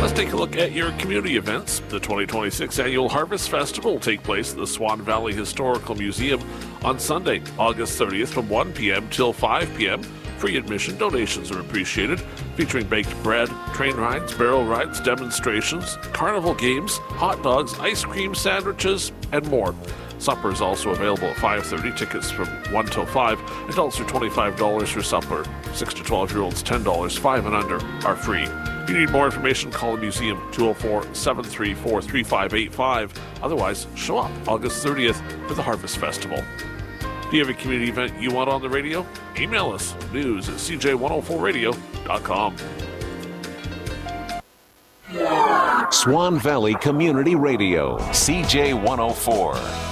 Let's take a look at your community events. The 2026 Annual Harvest Festival will take place at the Swan Valley Historical Museum on Sunday, August 30th from 1 p.m. till 5 p.m. Free admission donations are appreciated, featuring baked bread, train rides, barrel rides, demonstrations, carnival games, hot dogs, ice cream sandwiches, and more. Supper is also available at 5:30. Tickets from 1 till 5. Adults are $25 for supper. 6 to 12-year-olds $10. 5 and under are free. If you need more information, call the museum 204-734-3585. Otherwise, show up August 30th for the Harvest Festival. Do you have a community event you want on the radio? Email us news@cj104radio.com. Swan Valley Community Radio, CJ104.